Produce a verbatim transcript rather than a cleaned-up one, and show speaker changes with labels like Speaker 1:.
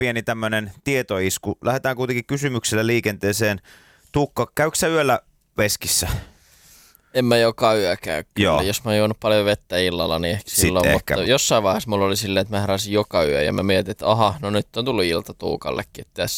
Speaker 1: pieni tämmöinen tietoisku. Lähdetään kuitenkin kysymyksellä liikenteeseen. Tuukka, käykö sä yöllä veskissä?
Speaker 2: En mä joka yö käy kyllä.
Speaker 1: Joo.
Speaker 2: Jos mä juon paljon vettä illalla, niin ehkä silloin.
Speaker 1: ehkä.
Speaker 2: Mutta jossain vaiheessa mulla oli silleen, että mä heräsin joka yö ja mä mietin, että aha, no nyt on tullut ilta Tuukallekin. Että tässä